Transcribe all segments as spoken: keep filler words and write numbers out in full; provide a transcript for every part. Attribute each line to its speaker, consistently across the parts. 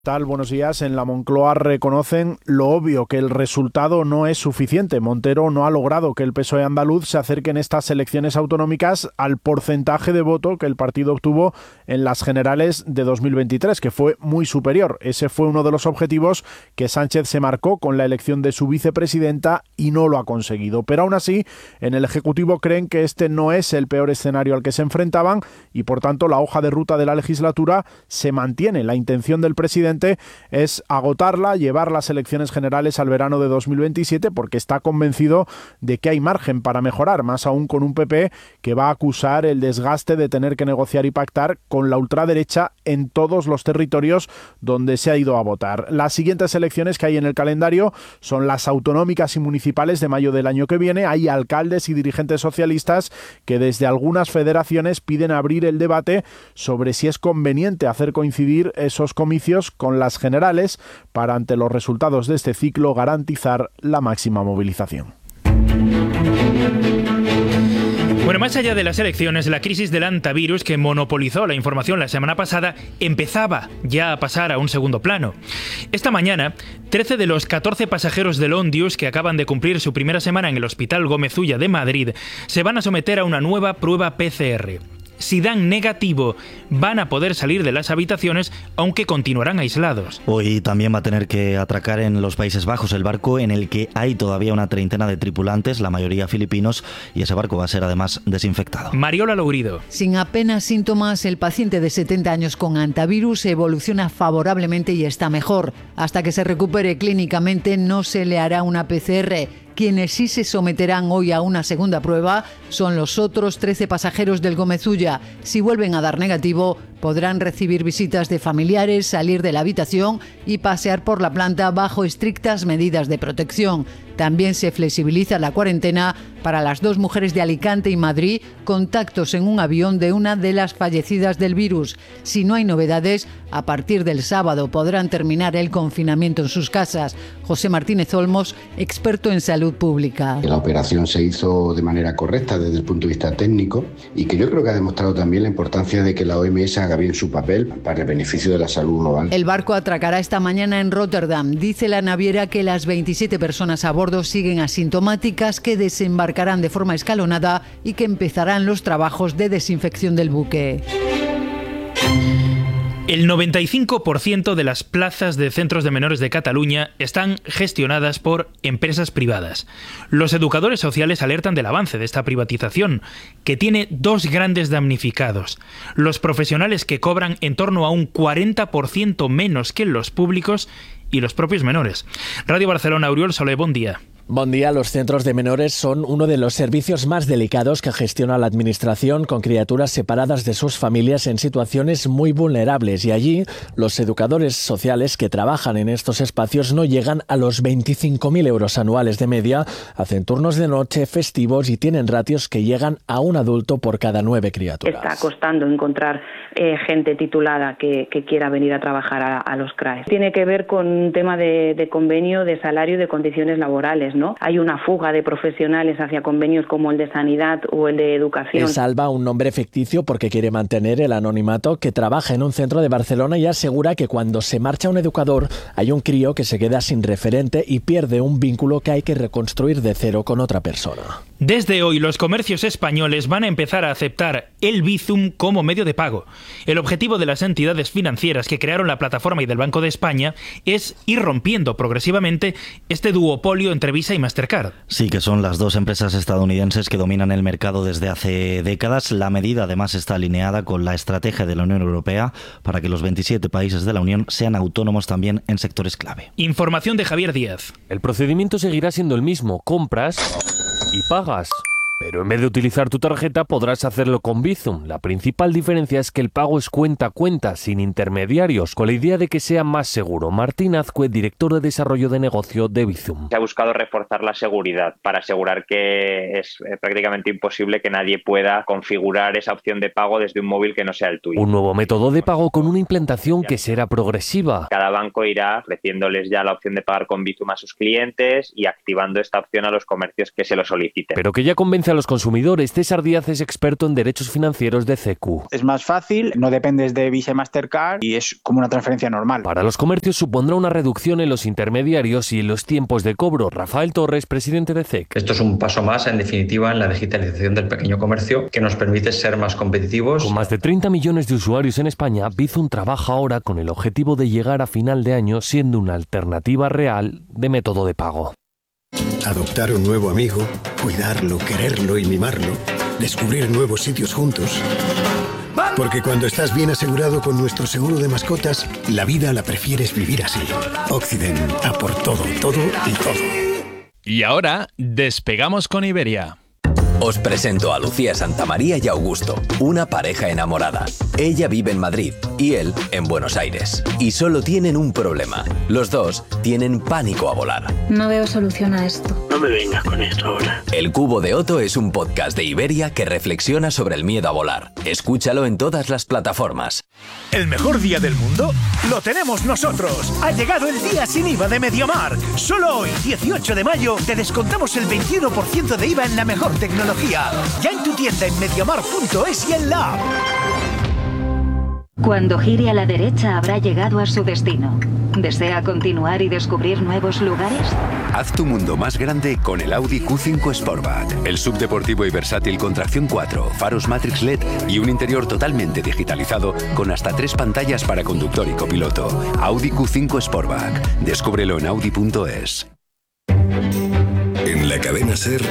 Speaker 1: Tal, buenos días. En la Moncloa reconocen lo obvio, que el resultado no es suficiente. Montero no ha logrado que el P S O E andaluz se acerque en estas elecciones autonómicas al porcentaje de voto que el partido obtuvo en las generales de dos mil veintitrés, que fue muy superior. Ese fue uno de los objetivos que Sánchez se marcó con la elección de su vicepresidenta y no lo ha conseguido. Pero aún así, en el Ejecutivo creen que este no es el peor escenario al que se enfrentaban y, por tanto, la hoja de ruta de la legislatura se mantiene. La intención del presidente es agotarla, llevar las elecciones generales al verano de dos mil veintisiete, porque está convencido de que hay margen para mejorar, más aún con un P P que va a acusar el desgaste de tener que negociar y pactar con la ultraderecha en todos los territorios donde se ha ido a votar. Las siguientes elecciones que hay en el calendario son las autonómicas y municipales de mayo del año que viene. Hay alcaldes y dirigentes socialistas que desde algunas federaciones piden abrir el debate sobre si es conveniente hacer coincidir esos comicios con las generales para, ante los resultados de este ciclo, garantizar la máxima movilización.
Speaker 2: Bueno, más allá de las elecciones, la crisis del hantavirus que monopolizó la información la semana pasada empezaba ya a pasar a un segundo plano. Esta mañana, trece de los catorce pasajeros del Ondius que acaban de cumplir su primera semana en el Hospital Gómez Ulla de Madrid se van a someter a una nueva prueba P C R. Si dan negativo, van a poder salir de las habitaciones, aunque continuarán aislados.
Speaker 3: Hoy también va a tener que atracar en los Países Bajos el barco en el que hay todavía una treintena de tripulantes, la mayoría filipinos, y ese barco va a ser además desinfectado.
Speaker 2: Mariola Lourido.
Speaker 4: Sin apenas síntomas, el paciente de setenta años con hantavirus evoluciona favorablemente y está mejor. Hasta que se recupere clínicamente no se le hará una P C R. Quienes sí se someterán hoy a una segunda prueba son los otros trece pasajeros del Gómez Ulla. Si vuelven a dar negativo, podrán recibir visitas de familiares, salir de la habitación y pasear por la planta bajo estrictas medidas de protección. También se flexibiliza la cuarentena para las dos mujeres de Alicante y Madrid, contactos en un avión de una de las fallecidas del virus. Si no hay novedades, a partir del sábado podrán terminar el confinamiento en sus casas. José Martínez Olmos, experto en salud pública.
Speaker 5: La operación se hizo de manera correcta desde el punto de vista técnico y que yo creo que ha demostrado también la importancia de que la O M S haga bien su papel para el beneficio de la salud global.
Speaker 4: El barco atracará esta mañana en Rotterdam. Dice la naviera que las veintisiete personas a bordo siguen asintomáticas, que desembarcarán de forma escalonada y que empezarán los trabajos de desinfección del buque.
Speaker 2: El noventa y cinco por ciento de las plazas de centros de menores de Cataluña están gestionadas por empresas privadas. Los educadores sociales alertan del avance de esta privatización, que tiene dos grandes damnificados: los profesionales, que cobran en torno a un cuarenta por ciento menos que los públicos, y los propios menores. Radio Barcelona, Oriol Soler, buen día.
Speaker 6: Buen día. Los centros de menores son uno de los servicios más delicados que gestiona la Administración, con criaturas separadas de sus familias en situaciones muy vulnerables, y allí los educadores sociales que trabajan en estos espacios no llegan a los veinticinco mil euros anuales de media, hacen turnos de noche, festivos y tienen ratios que llegan a un adulto por cada nueve criaturas.
Speaker 7: Está costando encontrar eh, gente titulada que, que quiera venir a trabajar a, a los C R A E. Tiene que ver con un tema de, de convenio, de salario y de condiciones laborales, ¿no? Hay una fuga de profesionales hacia convenios como el de sanidad o el de educación.
Speaker 6: Es Alba, un nombre ficticio porque quiere mantener el anonimato, que trabaja en un centro de Barcelona y asegura que cuando se marcha un educador hay un crío que se queda sin referente y pierde un vínculo que hay que reconstruir de cero con otra persona.
Speaker 2: Desde hoy, los comercios españoles van a empezar a aceptar el Bizum como medio de pago. El objetivo de las entidades financieras que crearon la plataforma y del Banco de España es ir rompiendo progresivamente este duopolio entre Visa y Mastercard.
Speaker 3: Sí, que son las dos empresas estadounidenses que dominan el mercado desde hace décadas. La medida además está alineada con la estrategia de la Unión Europea para que los veintisiete países de la Unión sean autónomos también en sectores clave.
Speaker 2: Información de Javier Díaz.
Speaker 8: El procedimiento seguirá siendo el mismo: compras y pagas. Pero en vez de utilizar tu tarjeta podrás hacerlo con Bizum. La principal diferencia es que el pago es cuenta a cuenta, sin intermediarios, con la idea de que sea más seguro. Martín Azcue, director de desarrollo de negocio de Bizum.
Speaker 9: Se ha buscado reforzar la seguridad para asegurar que es prácticamente imposible que nadie pueda configurar esa opción de pago desde un móvil que no sea el tuyo.
Speaker 8: Un nuevo método de pago con una implantación que será progresiva.
Speaker 9: Cada banco irá ofreciéndoles ya la opción de pagar con Bizum a sus clientes y activando esta opción a los comercios que se lo soliciten.
Speaker 8: Pero que ya convence a los consumidores. César Díaz es experto en derechos financieros de C Q.
Speaker 10: Es más fácil, no dependes de Visa y Mastercard y es como una transferencia normal.
Speaker 8: Para los comercios supondrá una reducción en los intermediarios y en los tiempos de cobro. Rafael Torres, presidente de C E C.
Speaker 11: Esto es un paso más, en definitiva, en la digitalización del pequeño comercio que nos permite ser más competitivos.
Speaker 8: Con más de treinta millones de usuarios en España, Bizum trabaja ahora con el objetivo de llegar a final de año siendo una alternativa real de método de pago.
Speaker 12: Adoptar un nuevo amigo, cuidarlo, quererlo y mimarlo, descubrir nuevos sitios juntos. Porque cuando estás bien asegurado con nuestro seguro de mascotas, la vida la prefieres vivir así. Occident, a por todo, todo y todo.
Speaker 13: Y ahora, despegamos con Iberia.
Speaker 14: Os presento a Lucía Santamaría y Augusto, una pareja enamorada. Ella vive en Madrid y él en Buenos Aires. Y solo tienen un problema. Los dos tienen pánico a volar.
Speaker 15: No veo solución a esto.
Speaker 16: No me vengas con esto ahora.
Speaker 14: El Cubo de Otto es un podcast de Iberia que reflexiona sobre el miedo a volar. Escúchalo en todas las plataformas.
Speaker 17: ¿El mejor día del mundo? ¡Lo tenemos nosotros! Ha llegado el día sin I V A de MediaMarkt. Solo hoy, dieciocho de mayo, te descontamos el veintiuno por ciento de I V A en la mejor tecnología. Ya en tu tienda en mediamarkt punto es y en la app.
Speaker 15: Cuando gire a la derecha habrá llegado a su destino. ¿Desea continuar y descubrir nuevos lugares?
Speaker 18: Haz tu mundo más grande con el Audi Q cinco Sportback. El subdeportivo y versátil con tracción cuatro, faros Matrix L E D y un interior totalmente digitalizado con hasta tres pantallas para conductor y copiloto. Audi Q cinco Sportback. Descúbrelo en audi punto es.
Speaker 12: En la cadena SER...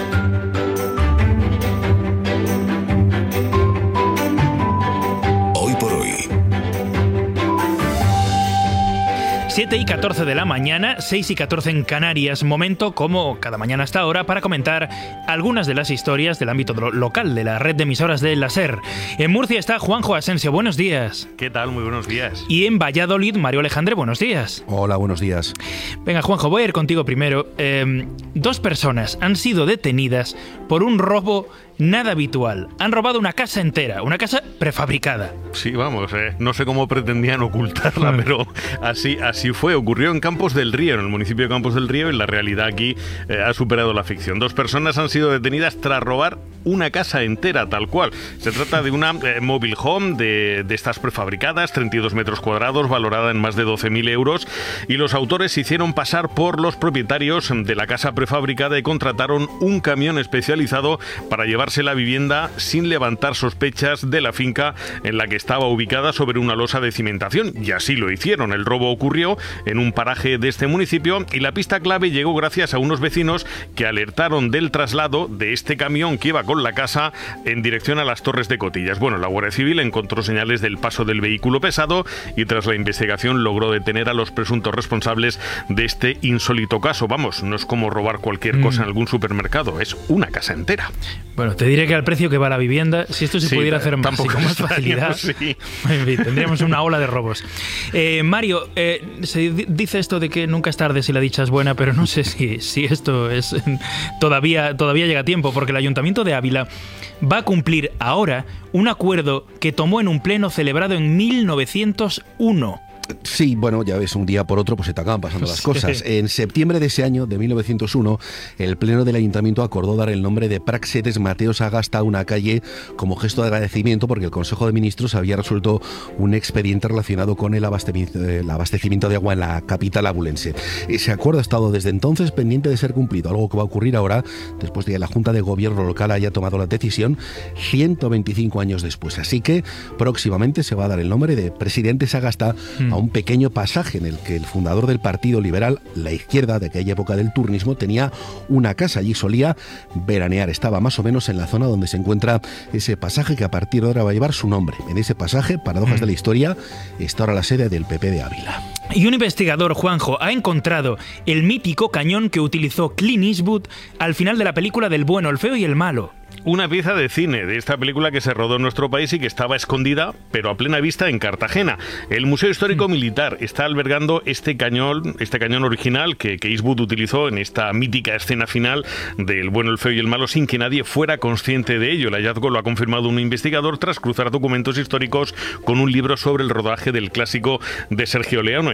Speaker 2: siete y catorce de la mañana, seis y catorce en Canarias. Momento, como cada mañana hasta ahora, para comentar algunas de las historias del ámbito local de la red de emisoras de la SER. En Murcia está Juanjo Asensio, buenos días.
Speaker 19: ¿Qué tal? Muy buenos días.
Speaker 2: Y en Valladolid, Mario Alejandre, buenos días.
Speaker 20: Hola, buenos días.
Speaker 2: Venga, Juanjo, voy a ir contigo primero. Eh, dos personas han sido detenidas por un robo nada habitual. Han robado una casa entera, una casa prefabricada.
Speaker 19: Sí, vamos, eh, no sé cómo pretendían ocultarla, pero así, así fue. Ocurrió en Campos del Río, en el municipio de Campos del Río, y la realidad aquí eh, ha superado la ficción. Dos personas han sido detenidas tras robar una casa entera, tal cual. Se trata de una eh, mobile home de, de estas prefabricadas, treinta y dos metros cuadrados, valorada en más de doce mil euros, y los autores se hicieron pasar por los propietarios de la casa prefabricada y contrataron un camión especializado para llevar la vivienda sin levantar sospechas de la finca en la que estaba ubicada sobre una losa de cimentación, y así lo hicieron. El robo ocurrió en un paraje de este municipio y la pista clave llegó gracias a unos vecinos que alertaron del traslado de este camión que iba con la casa en dirección a las Torres de Cotillas. Bueno, la Guardia Civil encontró señales del paso del vehículo pesado y tras la investigación logró detener a los presuntos responsables de este insólito caso. Vamos, no es como robar cualquier mm. cosa en algún supermercado, es una casa entera.
Speaker 2: Bueno, te diré que al precio que va la vivienda, si esto se sí, pudiera hacer más, con más facilidad, sí. En fin, tendríamos una ola de robos. Eh, Mario, eh, se dice esto de que nunca es tarde si la dicha es buena, pero no sé si, si esto es todavía, todavía llega a tiempo, porque el Ayuntamiento de Ávila va a cumplir ahora un acuerdo que tomó en un pleno celebrado en mil novecientos uno.
Speaker 20: Sí, bueno, ya ves, un día por otro pues se te acaban pasando las cosas. En septiembre de ese año, de mil novecientos uno, el Pleno del Ayuntamiento acordó dar el nombre de Praxedes Mateo Sagasta a una calle como gesto de agradecimiento porque el Consejo de Ministros había resuelto un expediente relacionado con el abastecimiento, el abastecimiento de agua en la capital abulense. Ese acuerdo ha estado desde entonces pendiente de ser cumplido, algo que va a ocurrir ahora, después de que la Junta de Gobierno local haya tomado la decisión, ciento veinticinco años después. Así que próximamente se va a dar el nombre de Presidente Sagasta mm. a un pequeño pasaje en el que el fundador del Partido Liberal, la izquierda de aquella época del turnismo, tenía una casa. Allí solía veranear. Estaba más o menos en la zona donde se encuentra ese pasaje que a partir de ahora va a llevar su nombre. En ese pasaje, paradojas mm. de la historia, está ahora la sede del P P de Ávila.
Speaker 2: Y un investigador, Juanjo, ha encontrado el mítico cañón que utilizó Clint Eastwood al final de la película del bueno, el feo y el malo.
Speaker 19: Una pieza de cine de esta película que se rodó en nuestro país y que estaba escondida, pero a plena vista, en Cartagena. El Museo Histórico mm. Militar está albergando este cañón, este cañón original que, que Eastwood utilizó en esta mítica escena final del bueno, el feo y el malo sin que nadie fuera consciente de ello. El hallazgo lo ha confirmado un investigador tras cruzar documentos históricos con un libro sobre el rodaje del clásico de Sergio Leone.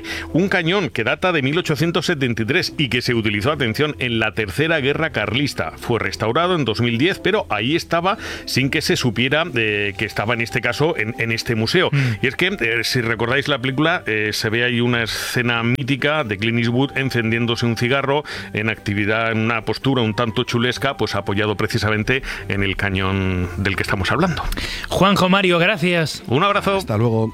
Speaker 19: un cañón que data de mil ochocientos setenta y tres y que se utilizó, atención, en la Tercera Guerra Carlista. Fue restaurado en dos mil diez, pero ahí estaba sin que se supiera eh, que estaba en este caso en, en este museo. Mm. Y es que, eh, si recordáis la película, eh, se ve ahí una escena mítica de Clint Eastwood encendiéndose un cigarro en actividad, en una postura un tanto chulesca, pues apoyado precisamente en el cañón del que estamos hablando.
Speaker 2: Juanjo, Mario, gracias.
Speaker 19: Un abrazo.
Speaker 20: Hasta luego.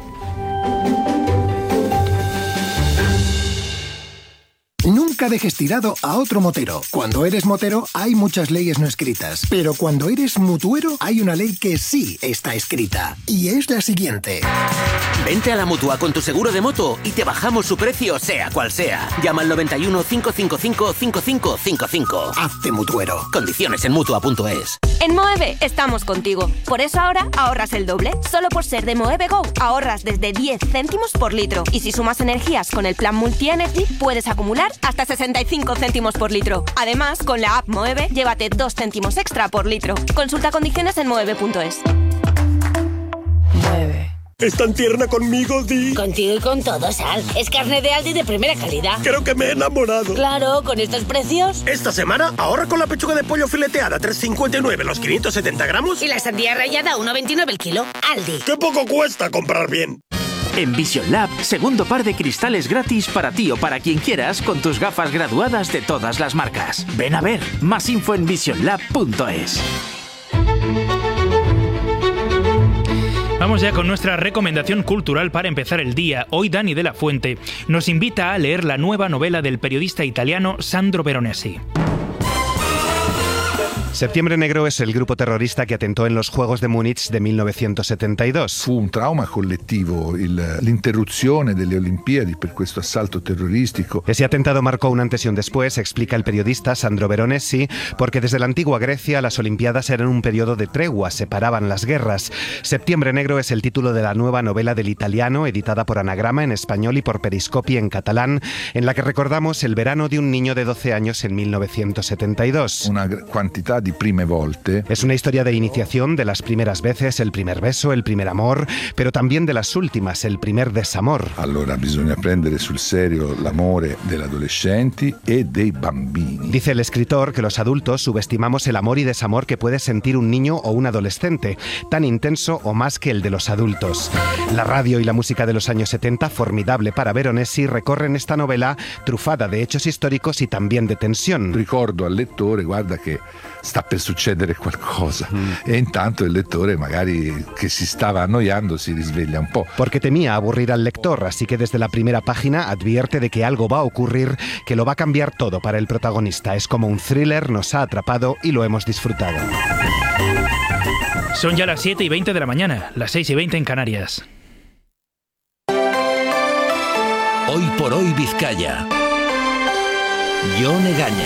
Speaker 12: Nunca dejes tirado a otro motero. Cuando eres motero hay muchas leyes no escritas, pero cuando eres mutuero hay una ley que sí está escrita, y es la siguiente.
Speaker 21: Vente a la Mutua con tu seguro de moto y te bajamos su precio sea cual sea. Llama al noventa y uno, cinco cinco cinco, cinco cinco cinco cinco.
Speaker 12: Hazte mutuero.
Speaker 21: Condiciones en mutua punto es.
Speaker 22: En Moeve estamos contigo. Por eso ahora ahorras el doble. Solo por ser de Moeve Go ahorras desde diez céntimos por litro. Y si sumas energías con el plan Multi Energy, puedes acumular hasta sesenta y cinco céntimos por litro. Además, con la app Moeve, llévate dos céntimos extra por litro. Consulta condiciones en moeve punto es.
Speaker 23: Moeve.
Speaker 24: ¿Es tan tierna conmigo, Di?
Speaker 23: Contigo y con todo, Sal. Es carne de Aldi de primera calidad.
Speaker 24: Creo que me he enamorado.
Speaker 23: Claro, con estos precios.
Speaker 24: Esta semana ahorra con la pechuga de pollo fileteada tres cincuenta y nueve los quinientos setenta gramos.
Speaker 23: Y la sandía rallada uno veintinueve el kilo. Aldi.
Speaker 24: ¡Qué poco cuesta comprar bien!
Speaker 25: En Vision Lab, segundo par de cristales gratis para ti o para quien quieras con tus gafas graduadas de todas las marcas. Ven a ver, más info en vision lab punto es.
Speaker 2: Vamos ya con nuestra recomendación cultural para empezar el día. Hoy Dani de la Fuente nos invita a leer la nueva novela del periodista italiano Sandro Veronesi.
Speaker 26: Septiembre Negro es el grupo terrorista que atentó en los Juegos de Múnich de mil novecientos setenta y dos.
Speaker 27: Fu un trauma collettivo il, l'interruzione delle Olimpiadi per questo assalto terroristico.
Speaker 26: Ese atentado marcó un antes y un después, explica el periodista Sandro Veronesi, porque desde la antigua Grecia las Olimpiadas eran un periodo de tregua, separaban las guerras. Septiembre Negro es el título de la nueva novela del italiano, editada por Anagrama en español y por Periscopi en catalán, en la que recordamos el verano de un niño de doce años en mil novecientos setenta y dos.
Speaker 27: Una cantidad de prime volte.
Speaker 26: Es una historia de iniciación, de las primeras veces, el primer beso, el primer amor, pero también de las últimas, el primer desamor.
Speaker 27: Allora bisogna prendere sul serio l'amore degli adolescenti e dei bambini.
Speaker 26: Dice el escritor que los adultos subestimamos el amor y desamor que puede sentir un niño o un adolescente, tan intenso o más que el de los adultos. La radio y la música de los años setenta, formidable para Veronesi, recorren esta novela trufada de hechos históricos y también de tensión.
Speaker 27: Ricordo al lettore, guarda che sta per succedere qualcosa, mm. e intanto il lettore magari che si stava annoiando si risveglia un po'.
Speaker 26: Porque temía aburrir al lector, así que desde la primera página advierte de que algo va a ocurrir que lo va a cambiar todo para el protagonista. Es como un thriller, nos ha atrapado y lo hemos disfrutado.
Speaker 2: Son ya las siete y veinte de la mañana, las seis y veinte en Canarias.
Speaker 14: Hoy por hoy Vizcaya. Jon Egaña.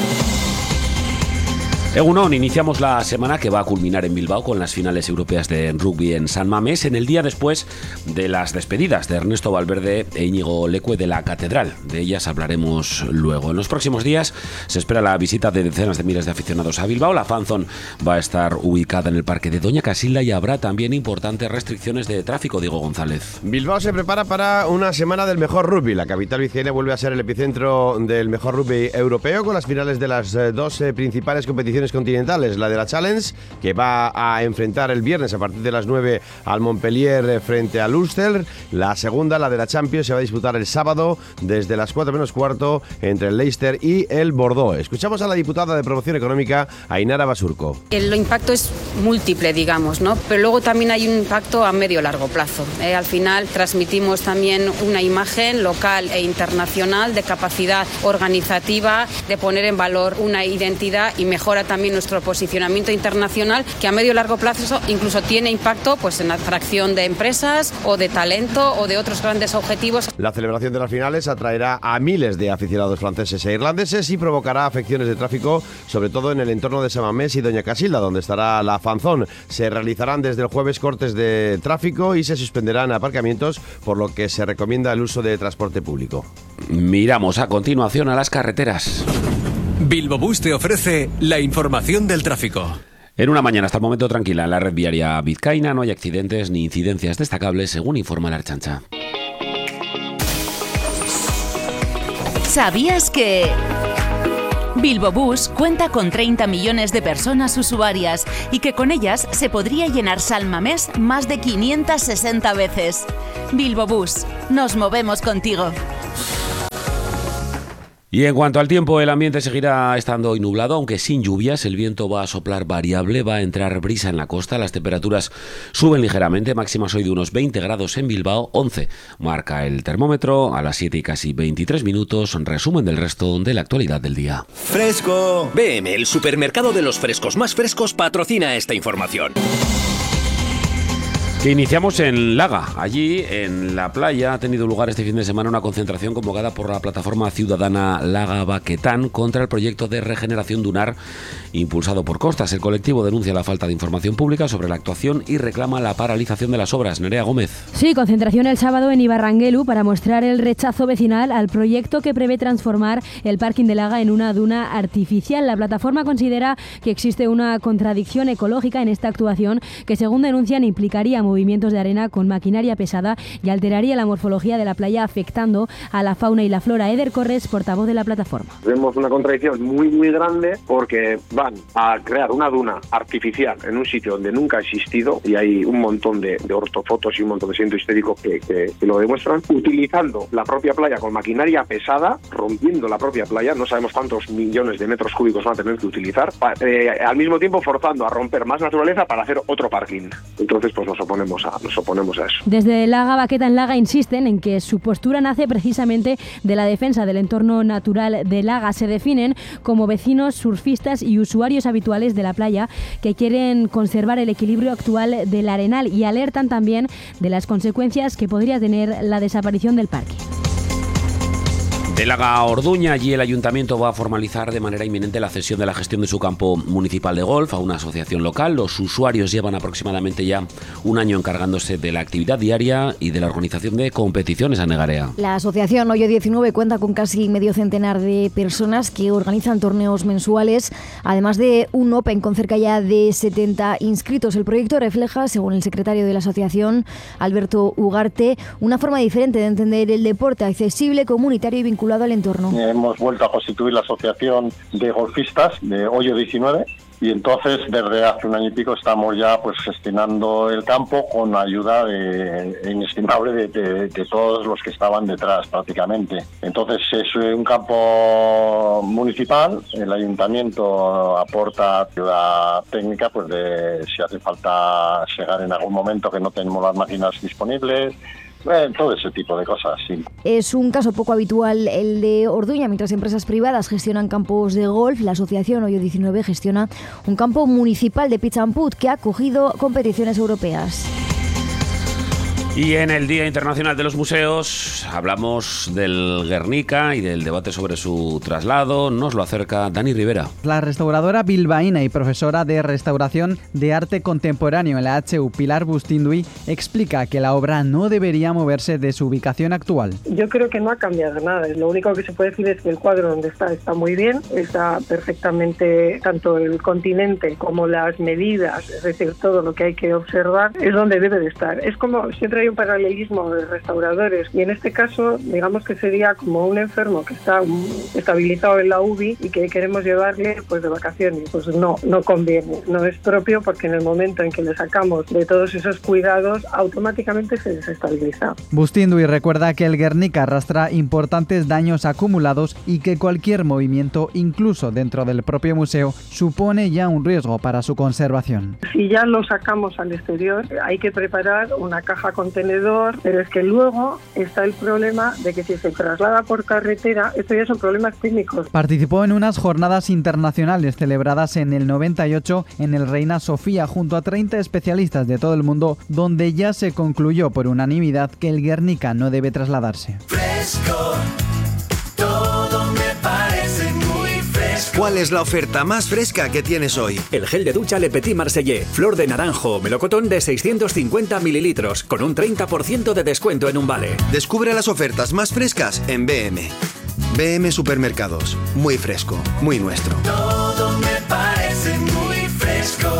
Speaker 28: Egunon, iniciamos la semana que va a culminar en Bilbao con las finales europeas de rugby en San Mamés, en el día después de las despedidas de Ernesto Valverde e Íñigo Leque de la Catedral. De ellas hablaremos luego. En los próximos días se espera la visita de decenas de miles de aficionados a Bilbao. La fanzone va a estar ubicada en el parque de Doña Casilda y habrá también importantes restricciones de tráfico, Diego González.
Speaker 29: Bilbao se prepara para una semana del mejor rugby. La capital vizcaína vuelve a ser el epicentro del mejor rugby europeo, con las finales de las dos eh, principales competiciones continentales, la de la Challenge, que va a enfrentar el viernes a partir de las nueve al Montpellier frente al Ulster. La segunda, la de la Champions, se va a disputar el sábado desde las cuatro menos cuarto entre el Leicester y el Bordeaux. Escuchamos a la diputada de Promoción Económica, Ainara Basurco.
Speaker 30: El impacto es múltiple, digamos, ¿no? Pero luego también hay un impacto a medio largo plazo. ¿eh? Al final transmitimos también una imagen local e internacional de capacidad organizativa, de poner en valor una identidad y mejora también nuestro posicionamiento internacional, que a medio y largo plazo incluso tiene impacto pues en la atracción de empresas o de talento o de otros grandes objetivos.
Speaker 29: La celebración de las finales atraerá a miles de aficionados franceses e irlandeses y provocará afecciones de tráfico, sobre todo en el entorno de San Mamés y Doña Casilda, donde estará la fanzone. Se realizarán desde el jueves cortes de tráfico y se suspenderán aparcamientos, por lo que se recomienda el uso de transporte público.
Speaker 28: Miramos a continuación a las carreteras.
Speaker 31: Bilbobús te ofrece la información del tráfico.
Speaker 28: En una mañana hasta el momento tranquila en la red viaria vizcaína, no hay accidentes ni incidencias destacables, según informa la Ertzaintza.
Speaker 1: ¿Sabías que Bilbo Bus cuenta con treinta millones de personas usuarias y que con ellas se podría llenar San Mamés más de quinientas sesenta veces? Bilbo Bus, nos movemos contigo.
Speaker 28: Y en cuanto al tiempo, el ambiente seguirá estando hoy nublado, aunque sin lluvias. El viento va a soplar variable, va a entrar brisa en la costa. Las temperaturas suben ligeramente, máximas hoy de unos veinte grados en Bilbao, once marca el termómetro. A las siete y casi veintitrés minutos, resumen del resto de la actualidad del día.
Speaker 31: ¡Fresco! B M, el supermercado de los frescos más frescos, patrocina esta información.
Speaker 28: Que iniciamos en Laga. Allí, en la playa, ha tenido lugar este fin de semana una concentración convocada por la plataforma ciudadana Laga Baquetán contra el proyecto de regeneración dunar impulsado por Costas. El colectivo denuncia la falta de información pública sobre la actuación y reclama la paralización de las obras. Nerea Gómez.
Speaker 3: Sí, concentración el sábado en Ibarranguelu para mostrar el rechazo vecinal al proyecto que prevé transformar el parking de Laga en una duna artificial. La plataforma considera que existe una contradicción ecológica en esta actuación que, según denuncian, implicaría movimientos de arena con maquinaria pesada y alteraría la morfología de la playa, afectando a la fauna y la flora. Eder Corres, portavoz de la plataforma.
Speaker 4: Vemos una contradicción muy muy grande porque van a crear una duna artificial en un sitio donde nunca ha existido, y hay un montón de, de ortofotos y un montón de centros históricos que, que, que lo demuestran, utilizando la propia playa con maquinaria pesada, rompiendo la propia playa. No sabemos cuántos millones de metros cúbicos van a tener que utilizar, eh, al mismo tiempo forzando a romper más naturaleza para hacer otro parking. Entonces pues nos oponemos A, nos oponemos a eso.
Speaker 3: Desde Laga Baquetán Laga insisten en que su postura nace precisamente de la defensa del entorno natural de Laga. Se definen como vecinos, surfistas y usuarios habituales de la playa que quieren conservar el equilibrio actual del arenal, y alertan también de las consecuencias que podría tener la desaparición del parque.
Speaker 28: De Laga a Orduña, allí el ayuntamiento va a formalizar de manera inminente la cesión de la gestión de su campo municipal de golf a una asociación local. Los usuarios llevan aproximadamente ya un año encargándose de la actividad diaria y de la organización de competiciones. A Negarea.
Speaker 5: La asociación Hoyo diecinueve cuenta con casi medio centenar de personas que organizan torneos mensuales, además de un Open con cerca ya de setenta inscritos. El proyecto refleja, según el secretario de la asociación, Alberto Ugarte, una forma diferente de entender el deporte, accesible, comunitario y vinculado al entorno.
Speaker 6: Hemos vuelto a constituir la asociación de golfistas de Hoyo diecinueve, y entonces desde hace un año y pico estamos ya pues gestionando el campo con ayuda de, inestimable de, de, de todos los que estaban detrás prácticamente. Entonces es un campo municipal, el ayuntamiento aporta ayuda técnica, pues de si hace falta segar en algún momento que no tenemos las máquinas disponibles. Eh, todo ese tipo de cosas, sí.
Speaker 5: Es un caso poco habitual el de Orduña. Mientras empresas privadas gestionan campos de golf, la asociación Hoyo diecinueve gestiona un campo municipal de pitch and putt que ha acogido competiciones europeas.
Speaker 28: Y en el Día Internacional de los Museos hablamos del Guernica y del debate sobre su traslado. Nos lo acerca Dani Rivera.
Speaker 7: La restauradora bilbaína y profesora de restauración de arte contemporáneo en la H U, Pilar Bustinduy, explica que la obra no debería moverse de su ubicación actual.
Speaker 8: Yo creo que no ha cambiado nada. Lo único que se puede decir es que el cuadro donde está está muy bien, está perfectamente, tanto el continente como las medidas, es decir, todo lo que hay que observar es donde debe de estar. Es como siempre hay un paralelismo de restauradores, y en este caso digamos que sería como un enfermo que está estabilizado en la U B I y que queremos llevarle pues de vacaciones. Pues no, no conviene, no es propio, porque en el momento en que le sacamos de todos esos cuidados automáticamente se desestabiliza.
Speaker 7: Bustinduy recuerda que el Guernica arrastra importantes daños acumulados y que cualquier movimiento, incluso dentro del propio museo, supone ya un riesgo para su conservación.
Speaker 8: Si ya lo sacamos al exterior, hay que preparar una caja con contenedor, pero es que luego está el problema de que si se traslada por carretera, esto ya son problemas técnicos.
Speaker 7: Participó en unas jornadas internacionales celebradas en el noventa y ocho en el Reina Sofía junto a treinta especialistas de todo el mundo, donde ya se concluyó por unanimidad que el Guernica no debe trasladarse.
Speaker 9: Fresco, todo me parece muy fresco.
Speaker 10: ¿Cuál es la oferta más fresca que tienes hoy?
Speaker 31: El gel de ducha Le Petit Marseillais, flor de naranjo o melocotón de seiscientos cincuenta mililitros, con un treinta por ciento de descuento en un vale.
Speaker 10: Descubre las ofertas más frescas en B M. B M Supermercados. Muy fresco, muy nuestro.
Speaker 9: Todo me parece muy fresco.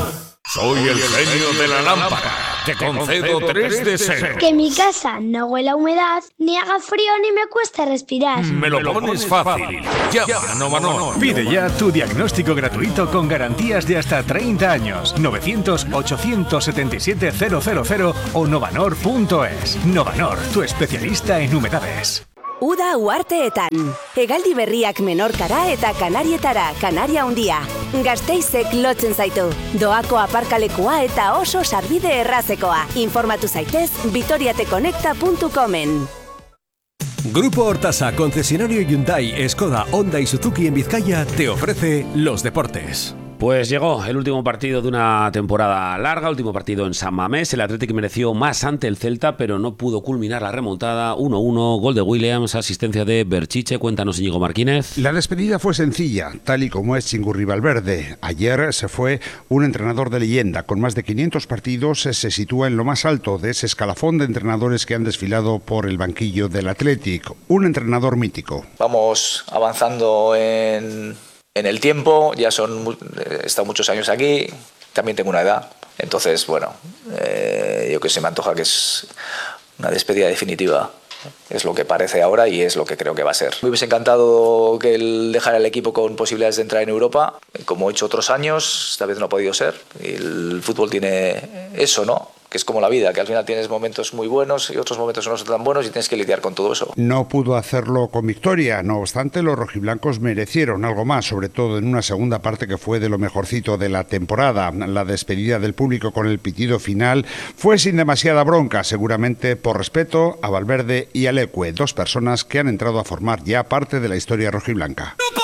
Speaker 11: Soy el genio de la lámpara. Te concedo tres deseos.
Speaker 12: Que mi casa no huela a humedad, ni haga frío ni me cueste respirar.
Speaker 11: Me lo pones fácil. Llama a Novanor.
Speaker 13: Pide ya tu diagnóstico gratuito con garantías de hasta treinta años. novecientos, ochocientos setenta y siete, cero cero cero o novanor punto es. Novanor, tu especialista en humedades.
Speaker 15: Uda uarteetan. Hegaldi berriak menorkara eta kanarietara, Kanaria handia. Gasteizek lotzen zaitu. Doako aparkalekua eta oso sarbide errazekoa. Informatu zaitez vitoriateconecta punto comen.
Speaker 16: Grupo Hortasa, concesionario Hyundai, Skoda, Honda y Suzuki en Vizcaya, te ofrece los deportes.
Speaker 28: Pues llegó el último partido de una temporada larga, último partido en San Mamés. El Athletic mereció más ante el Celta, pero no pudo culminar la remontada. uno uno, gol de Williams, asistencia de Berchiche. Cuéntanos, Íñigo Martínez.
Speaker 17: La despedida fue sencilla, tal y como es Chingurri Valverde. Ayer se fue un entrenador de leyenda. Con más de quinientos partidos se sitúa en lo más alto de ese escalafón de entrenadores que han desfilado por el banquillo del Athletic. Un entrenador mítico.
Speaker 18: Vamos avanzando en... En el tiempo, ya son he estado muchos años aquí, también tengo una edad, entonces, bueno, eh, yo que sé, me antoja que es una despedida definitiva. Es lo que parece ahora y es lo que creo que va a ser. Me hubiese encantado que él dejara el equipo con posibilidades de entrar en Europa, como he hecho otros años, esta vez no ha podido ser. Y el fútbol tiene eso, ¿no? Que es como la vida, que al final tienes momentos muy buenos y otros momentos no son tan buenos y tienes que lidiar con todo eso.
Speaker 17: No pudo hacerlo con victoria, no obstante los rojiblancos merecieron algo más, sobre todo en una segunda parte que fue de lo mejorcito de la temporada. La despedida del público con el pitido final fue sin demasiada bronca, seguramente por respeto a Valverde y a Leque, dos personas que han entrado a formar ya parte de la historia rojiblanca.